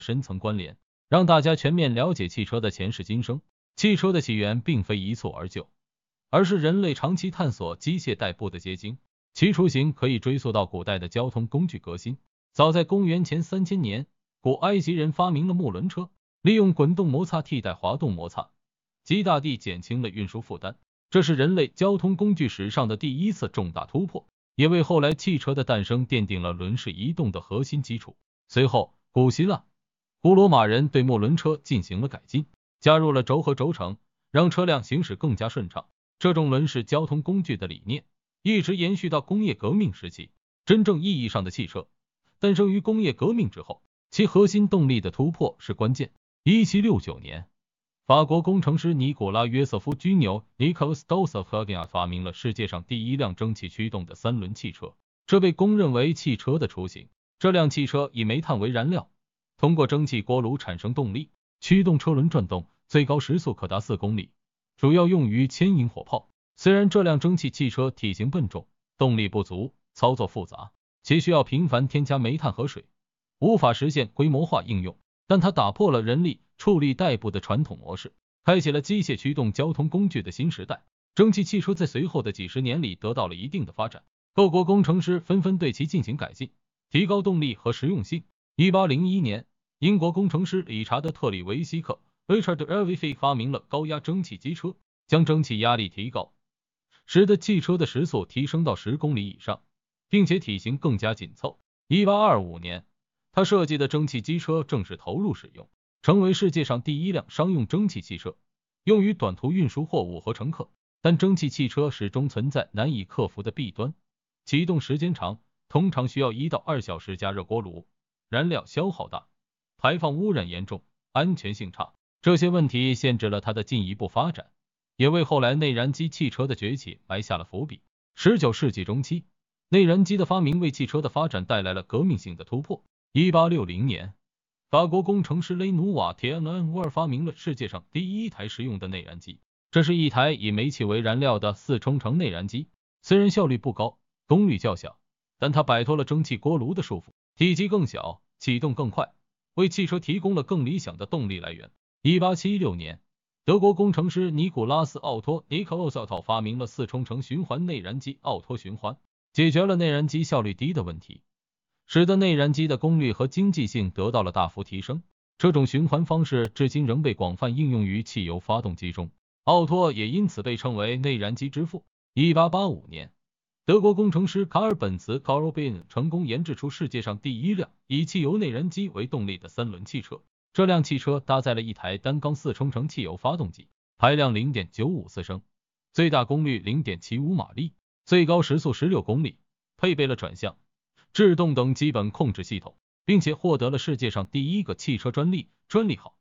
深层关联，让大家全面了解汽车的前世今生。汽车的起源并非一蹴而就，而是人类长期探索机械代步的结晶。其雏形可以追溯到古代的交通工具革新。早在公元前3000年，古埃及人发明了木轮车，利用滚动摩擦替代滑动摩擦，极大地减轻了运输负担。这是人类交通工具史上的第一次重大突破，也为后来汽车的诞生奠定了轮式移动的核心基础。随后，古希腊、古罗马人对木轮车进行了改进，加入了轴和轴承，让车辆行驶更加顺畅。这种轮式交通工具的理念一直延续到工业革命时期。真正意义上的汽车诞生于工业革命之后，其核心动力的突破是关键。1769年，法国工程师尼古拉·约瑟夫·居纽 Nicolas Joseph 发明了世界上第一辆蒸汽驱动的3轮汽车，这被公认为汽车的雏形。这辆汽车以煤炭为燃料，通过蒸汽锅炉产生动力，驱动车轮转动，最高时速可达4公里，主要用于牵引火炮。虽然这辆蒸汽汽车体型笨重，动力不足，操作复杂，且需要频繁添加煤炭和水，无法实现规模化应用，但它打破了人力畜力代步的传统模式，开启了机械驱动交通工具的新时代。蒸汽汽车在随后的几十年里得到了一定的发展，各国工程师纷纷对其进行改进，提高动力和实用性。1801年，英国工程师理查德·特里维希克 Richard Elvey 发明了高压蒸汽机车，将蒸汽压力提高，使得汽车的时速提升到10公里以上，并且体型更加紧凑。1825年，他设计的蒸汽机车正式投入使用，成为世界上第一辆商用蒸汽汽车，用于短途运输货物和乘客。但蒸汽汽车始终存在难以克服的弊端，启动时间长，通常需要1到2小时加热锅炉，燃料消耗大，排放污染严重，安全性差。这些问题限制了它的进一步发展，也为后来内燃机汽车的崛起埋下了伏笔。19世纪中期，内燃机的发明为汽车的发展带来了革命性的突破。1860年，法国工程师雷努瓦·铁恩沃尔发明了世界上第一台实用的内燃机，这是一台以煤气为燃料的4冲程内燃机。虽然效率不高，功率较小，但它摆脱了蒸汽锅炉的束缚，体积更小，启动更快，为汽车提供了更理想的动力来源。1876年，德国工程师尼古拉斯·奥托 Nicolas 发明了4冲程循环内燃机奥托循环，解决了内燃机效率低的问题，使得内燃机的功率和经济性得到了大幅提升。这种循环方式至今仍被广泛应用于汽油发动机中，奥托也因此被称为内燃机之父。1885年，德国工程师卡尔本茨 Karl Benz 成功研制出世界上第一辆以汽油内燃机为动力的3轮汽车。这辆汽车搭载了一台单缸4冲程汽油发动机，排量 0.954 升，最大功率 0.75 马力，最高时速16公里，配备了转向、制动等基本控制系统，并且获得了世界上第一个汽车专利号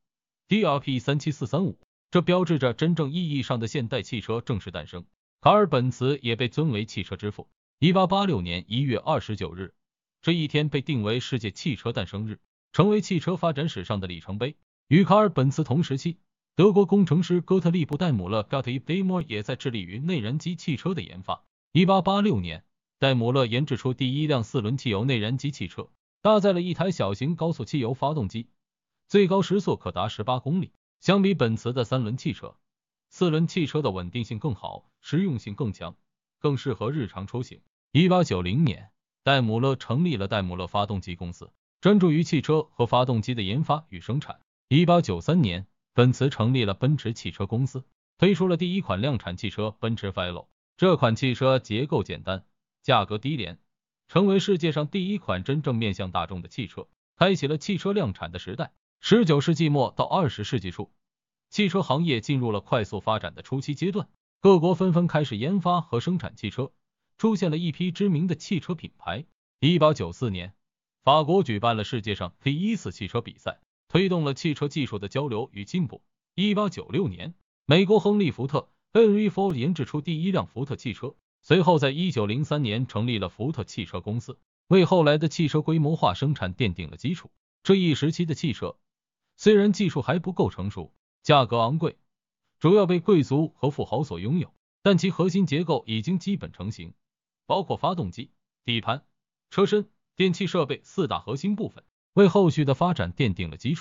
DRP37435，这标志着真正意义上的现代汽车正式诞生。卡尔本茨也被尊为汽车之父。1886年1月29日，这一天被定为世界汽车诞生日，成为汽车发展史上的里程碑。与卡尔本茨同时期，德国工程师哥特利布·戴姆勒 Gottlieb Daimler 也在致力于内燃机汽车的研发。1886年，戴姆勒研制出第一辆4轮汽油内燃机汽车，搭载了一台小型高速汽油发动机，最高时速可达18公里。相比本茨的3轮汽车，4轮汽车的稳定性更好，实用性更强，更适合日常出行。1890年，戴姆勒成立了戴姆勒发动机公司，专注于汽车和发动机的研发与生产。1893年，奔驰成立了奔驰汽车公司，推出了第一款量产汽车奔驰 Velo。这款汽车结构简单，价格低廉，成为世界上第一款真正面向大众的汽车，开启了汽车量产的时代。19世纪末到20世纪初，汽车行业进入了快速发展的初期阶段，各国纷纷开始研发和生产汽车，出现了一批知名的汽车品牌。1894年，法国举办了世界上第一次汽车比赛，推动了汽车技术的交流与进步。1896年，美国亨利·福特 Henry Ford 研制出第一辆福特汽车，随后在1903年成立了福特汽车公司，为后来的汽车规模化生产奠定了基础。这一时期的汽车虽然技术还不够成熟，价格昂贵，主要被贵族和富豪所拥有，但其核心结构已经基本成型，包括发动机、底盘、车身、电气设备4大核心部分。 为后续的发展奠定了基础。